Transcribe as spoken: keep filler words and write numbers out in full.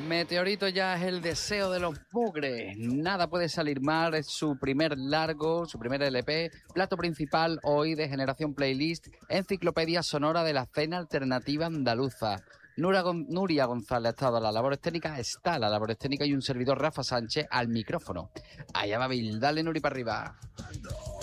Meteorito ya es el deseo de los bugres. Nada puede salir mal. Es su primer largo, su primer L P. Plato principal hoy de Generación Playlist. Enciclopedia sonora de la escena alternativa andaluza. Nura Gon- Nuria González ha estado a la labor técnica. Está a la labor técnica y un servidor, Rafa Sánchez, al micrófono. Allá va Bill. Dale, Nuri, para arriba.